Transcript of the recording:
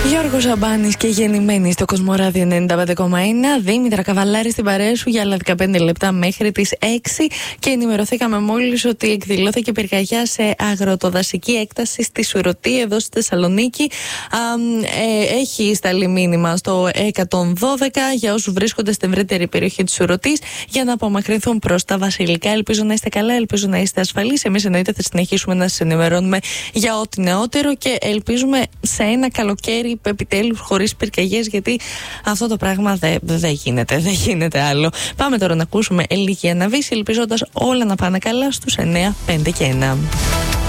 Γιώργος Ζαμπάνης και γεννημένη στο Κοσμοράδιο 95,1. Δήμητρα Καβαλάρη στην παρέα σου για άλλα 15 λεπτά μέχρι τις 6. Και ενημερωθήκαμε μόλις ότι εκδηλώθηκε πυρκαγιά σε αγροτοδασική έκταση στη Σουρωτή, εδώ στη Θεσσαλονίκη. Έχει σταλεί μήνυμα στο 112 για όσους βρίσκονται στην ευρύτερη περιοχή της Σουρωτής για να απομακρυνθούν προς τα Βασιλικά. Ελπίζω να είστε καλά, ελπίζω να είστε ασφαλείς. Εμείς εννοείται θα συνεχίσουμε να σας ενημερώνουμε για ό,τι νεότερο και ελπίζουμε σε ένα καλοκαίρι επιτέλους χωρίς πυρκαγιές, γιατί αυτό το πράγμα δεν γίνεται άλλο. Πάμε τώρα να ακούσουμε λίγη αναβίση, ελπίζοντας όλα να πάνε καλά στους 9, 5 και 1.